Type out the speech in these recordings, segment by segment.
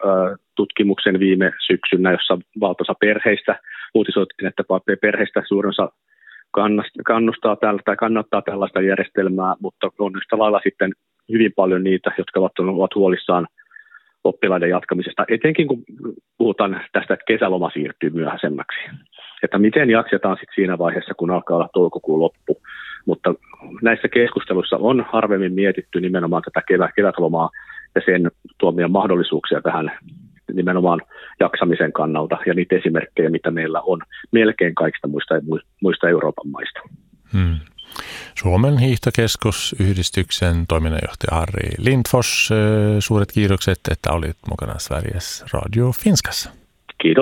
tutkimuksen viime syksynä, jossa valtaosa perheistä uutisoitiin, että perheistä suurin osa kannattaa tällaista järjestelmää, mutta on yhtä lailla sitten hyvin paljon niitä, jotka ovat huolissaan oppilaiden jatkamisesta, etenkin kun puhutaan tästä, että kesäloma siirtyy myöhäisemmäksi. Että miten jaksetaan sitten siinä vaiheessa, kun alkaa olla toukokuun loppu. Mutta näissä keskusteluissa on harvemmin mietitty nimenomaan tätä kevätlomaa ja sen tuomia mahdollisuuksia tähän nimenomaan jaksamisen kannalta ja niitä esimerkkejä, mitä meillä on melkein kaikista muista Euroopan maista. Suomen hiihtokeskusyhdistyksen toiminnanjohtaja Harri Lindfors, suuret kiitokset, että olit mukana Sveriges Radio Finskassa. Kiitos.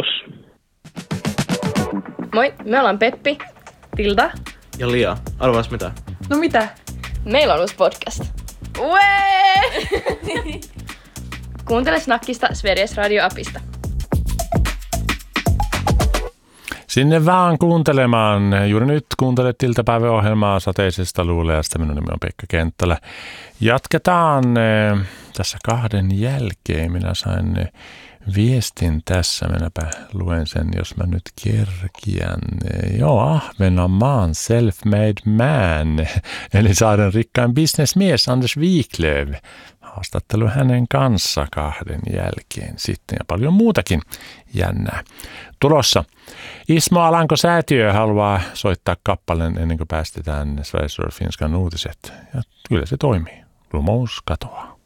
Moi, me ollaan Peppi, Tilda ja Lia. Arvaas mitä? No mitä? Meillä on uusi podcast. Uee! Kuuntele Snackista Sveriges Radio-appista. Sinne vaan kuuntelemaan. Juuri nyt kuuntelet iltapäiväohjelmaa Sateisesta luulajasta. Minun nimi on Pekka Kenttälä. Jatketaan tässä 2 jälkeen. Minä sain viestin tässä. Minäpä luen sen, jos mä nyt kerkiän. Joo, Ahvenanmaan self-made man. Eli saaren rikkain bisnesmies Anders Wiklöf. Haastattelu hänen kanssa 2 jälkeen sitten ja paljon muutakin jännää tulossa. Ismo Alanko-säätiö haluaa soittaa kappaleen ennen kuin päästetään Sveriges Radio Finskan uutiset. Ja kyllä se toimii. Lumous katoaa.